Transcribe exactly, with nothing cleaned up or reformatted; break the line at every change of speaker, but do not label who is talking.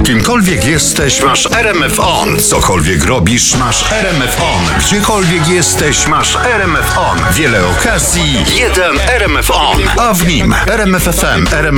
Kimkolwiek jesteś, masz R M F On. Cokolwiek robisz, masz R M F On. Gdziekolwiek jesteś, masz R M F On. Wiele okazji, jeden R M F On. A w nim R M F F M, R M